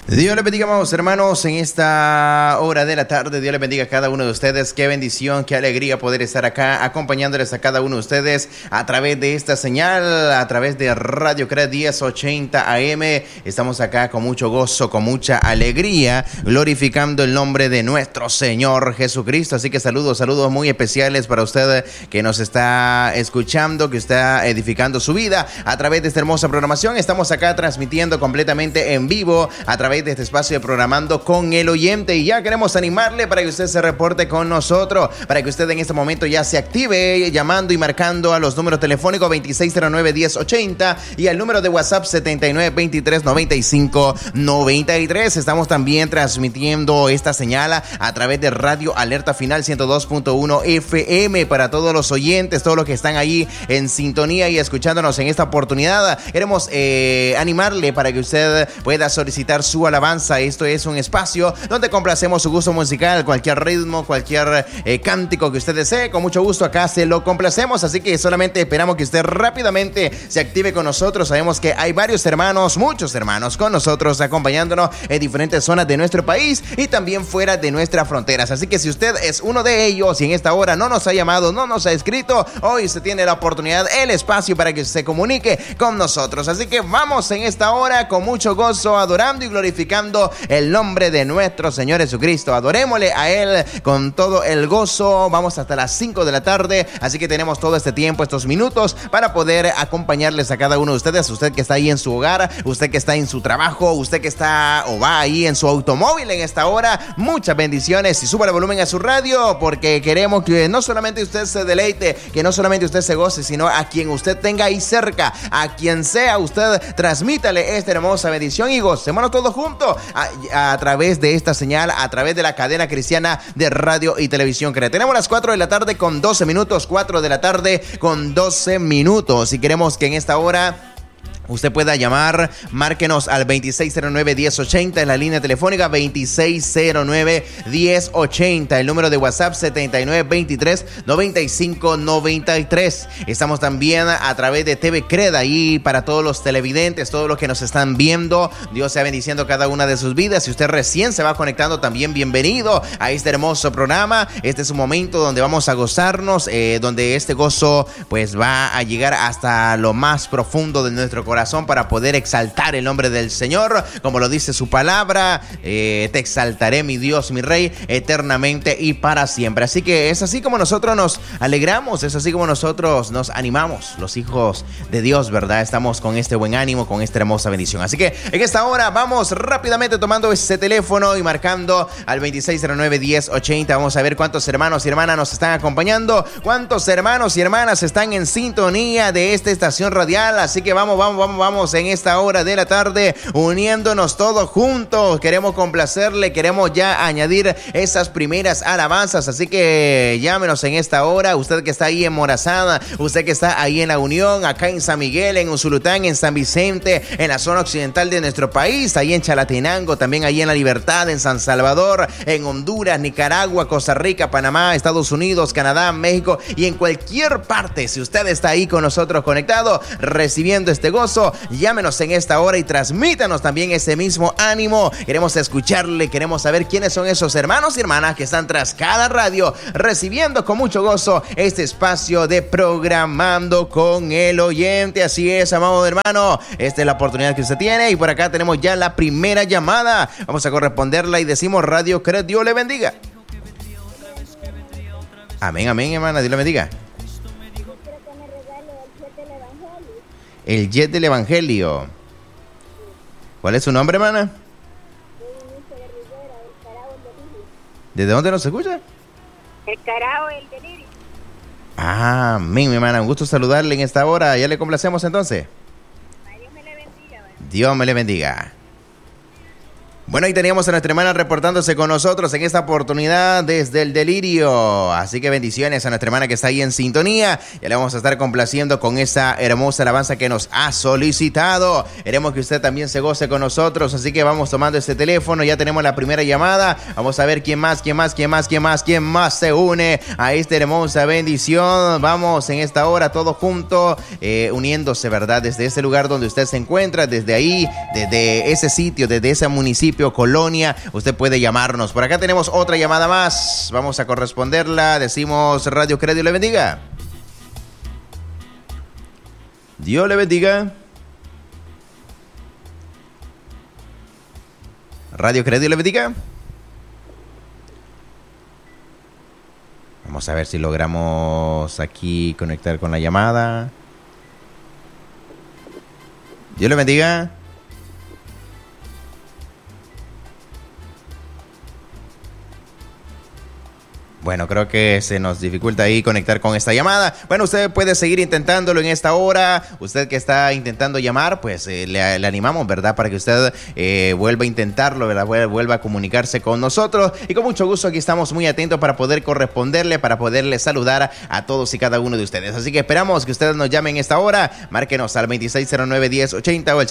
Dios les bendiga, amados hermanos, en esta hora de la tarde. Dios les bendiga a cada uno de ustedes. Qué bendición, qué alegría poder estar acá acompañándoles a cada uno de ustedes a través de esta señal, a través de Radio CRED 1080 AM. Estamos acá con mucho gozo, con mucha alegría, glorificando el nombre de nuestro Señor Jesucristo. Así que saludos muy especiales para usted que nos está escuchando, que está edificando su vida a través de esta hermosa programación. Estamos acá transmitiendo completamente en vivo a través de este espacio de Programando con el Oyente, y ya queremos animarle para que usted se reporte con nosotros, para que usted en este momento ya se active llamando y marcando a los números telefónicos 2609-1080 y al número de WhatsApp 7923-9593. Estamos también transmitiendo esta señal a través de Radio Alerta Final 102.1 FM para todos los oyentes, todos los que están ahí en sintonía y escuchándonos en esta oportunidad. Queremos animarle para que usted pueda solicitar su alabanza. Esto es un espacio donde complacemos su gusto musical, cualquier ritmo, cualquier cántico que usted desee, con mucho gusto acá se lo complacemos. Así que solamente esperamos que usted rápidamente se active con nosotros. Sabemos que hay varios hermanos, muchos hermanos con nosotros acompañándonos en diferentes zonas de nuestro país y también fuera de nuestras fronteras. Así que si usted es uno de ellos y en esta hora no nos ha llamado, no nos ha escrito, hoy se tiene la oportunidad, el espacio para que se comunique con nosotros. Así que vamos en esta hora con mucho gozo, adorando y glorificando el nombre de nuestro Señor Jesucristo. Adorémosle a Él con todo el gozo. Vamos hasta las 5 de la tarde, así que tenemos todo este tiempo, estos minutos, para poder acompañarles a cada uno de ustedes. Usted que está ahí en su hogar, usted que está en su trabajo, usted que está o va ahí en su automóvil en esta hora, muchas bendiciones, y suba el volumen a su radio, porque queremos que no solamente usted se deleite, que no solamente usted se goce, sino a quien usted tenga ahí cerca, a quien sea, usted transmítale esta hermosa bendición y gocémonos todos juntos a través de esta señal, a través de la cadena cristiana de radio y televisión CRED. Tenemos las 4 de la tarde con 12 minutos, 4 de la tarde con 12 minutos, y queremos que en esta hora usted pueda llamar, márquenos al 2609-1080 en la línea telefónica, 2609-1080, el número de WhatsApp 7923-9593. Estamos también a través de TV CRED, ahí para todos los televidentes, todos los que nos están viendo. Dios sea bendiciendo cada una de sus vidas. Si usted recién se va conectando, también bienvenido a este hermoso programa. Este es un momento donde vamos a gozarnos, donde este gozo pues va a llegar hasta lo más profundo de nuestro corazón, para poder exaltar el nombre del Señor, como lo dice su palabra. Te exaltaré, mi Dios, mi Rey, eternamente y para siempre. Así que es así como nosotros nos alegramos, es así como nosotros nos animamos, los hijos de Dios, ¿verdad? Estamos con este buen ánimo, con esta hermosa bendición. Así que en esta hora vamos rápidamente tomando ese teléfono y marcando al 2609-1080. Vamos a ver cuántos hermanos y hermanas nos están acompañando, cuántos hermanos y hermanas están en sintonía de esta estación radial. Así que vamos en esta hora de la tarde uniéndonos todos juntos. Queremos complacerle, queremos ya añadir esas primeras alabanzas. Así que llámenos en esta hora, usted que está ahí en Morazán, usted que está ahí en La Unión, acá en San Miguel, en Usulután, en San Vicente, en la zona occidental de nuestro país, ahí en Chalatenango, también ahí en La Libertad, en San Salvador, en Honduras, Nicaragua, Costa Rica, Panamá, Estados Unidos, Canadá, México y en cualquier parte. Si usted está ahí con nosotros conectado, recibiendo este gozo, llámenos en esta hora y transmítanos también ese mismo ánimo. Queremos escucharle, queremos saber quiénes son esos hermanos y hermanas que están tras cada radio, recibiendo con mucho gozo este espacio de Programando con el Oyente. Así es, amado hermano, esta es la oportunidad que usted tiene, y por acá tenemos ya la primera llamada. Vamos a corresponderla y decimos: Radio CRED, Dios le bendiga. Amén, amén, hermana, Dios le bendiga. El jet del Evangelio. ¿Cuál es su nombre, hermana? ¿Desde dónde nos escucha? El Carao, el Delirio. Ah, mi hermana, un gusto saludarle en esta hora. ¿Ya le complacemos entonces? Dios me le bendiga. Dios me le bendiga. Bueno, ahí teníamos a nuestra hermana reportándose con nosotros en esta oportunidad desde el Delirio. Así que bendiciones a nuestra hermana que está ahí en sintonía. Ya le vamos a estar complaciendo con esa hermosa alabanza que nos ha solicitado. Queremos que usted también se goce con nosotros, así que vamos tomando este teléfono. Ya tenemos la primera llamada. Vamos a ver quién más se une a esta hermosa bendición. Vamos en esta hora todos juntos, uniéndose, ¿verdad? Desde ese lugar donde usted se encuentra, desde ahí, desde ese sitio, desde ese municipio municipio, colonia, usted puede llamarnos. Por acá tenemos otra llamada más. Vamos a corresponderla. Decimos Radio Credo le bendiga. Dios le bendiga. Radio Credo le bendiga. Vamos a ver si logramos aquí conectar con la llamada. Dios le bendiga. Bueno, creo que se nos dificulta ahí conectar con esta llamada. Bueno, usted puede seguir intentándolo en esta hora. Usted que está intentando llamar, pues le animamos, ¿verdad? Para que usted vuelva a intentarlo, ¿verdad? Vuelva a comunicarse con nosotros. Y con mucho gusto aquí estamos muy atentos para poder corresponderle, para poderle saludar a todos y cada uno de ustedes. Así que esperamos que ustedes nos llamen en esta hora. Márquenos al 2609-1080 o el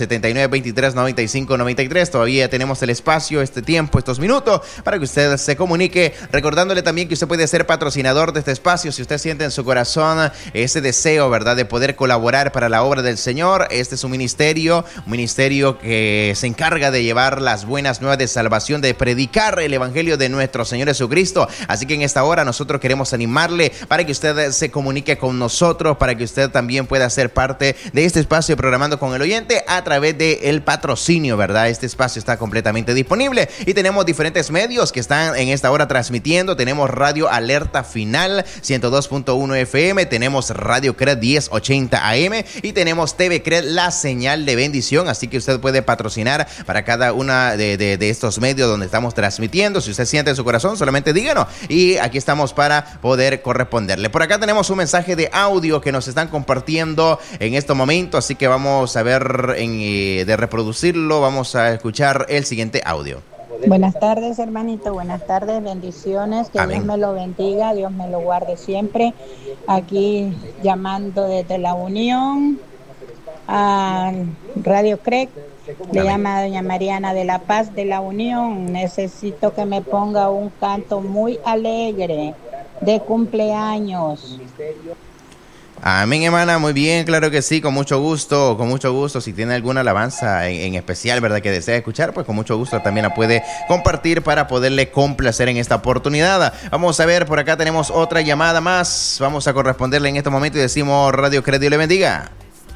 7923-9593. Todavía tenemos el espacio, este tiempo, estos minutos para que usted se comunique. Recordándole también que usted puede ser patrocinador de este espacio si usted siente en su corazón ese deseo, ¿verdad?, de poder colaborar para la obra del Señor. Este es un ministerio que se encarga de llevar las buenas nuevas de salvación, de predicar el evangelio de nuestro Señor Jesucristo. Así que en esta hora nosotros queremos animarle para que usted se comunique con nosotros, para que usted también pueda ser parte de este espacio Programando con el Oyente a través del patrocinio, ¿verdad? Este espacio está completamente disponible y tenemos diferentes medios que están en esta hora transmitiendo. Tenemos Radio Alerta Final 102.1 FM, tenemos Radio CRED 1080 AM y tenemos TV CRED, la señal de bendición. Así que usted puede patrocinar para cada una de estos medios donde estamos transmitiendo. Si usted siente en su corazón, solamente díganos y aquí estamos para poder corresponderle. Por acá tenemos un mensaje de audio que nos están compartiendo en este momento, así que vamos a ver de reproducirlo. Vamos a escuchar el siguiente audio. Buenas tardes, hermanito, buenas tardes, bendiciones, que Amén. Dios me lo bendiga, Dios me lo guarde siempre. Aquí llamando desde la Unión a Radio CREC, le Amén. llama doña Mariana de la Paz de la Unión. Necesito que me ponga un canto muy alegre de cumpleaños. Amén, hermana, muy bien, claro que sí, con mucho gusto, si tiene alguna alabanza en especial, ¿verdad?, que desea escuchar, pues con mucho gusto también la puede compartir para poderle complacer en esta oportunidad. Vamos a ver, por acá tenemos otra llamada más, vamos a corresponderle en este momento y decimos Radio Credo, Dios le bendiga.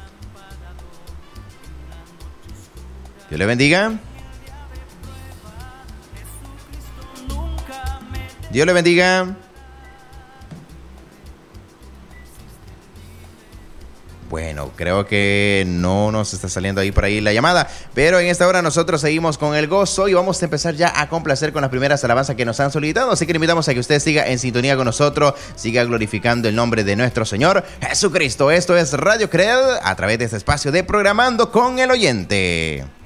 Dios le bendiga. Dios le bendiga. Bueno, creo que no nos está saliendo ahí por ahí la llamada, pero en esta hora nosotros seguimos con el gozo y vamos a empezar ya a complacer con las primeras alabanzas que nos han solicitado, así que le invitamos a que usted siga en sintonía con nosotros, siga glorificando el nombre de nuestro Señor Jesucristo. Esto es Radio CRED a través de este espacio de Programando con el Oyente.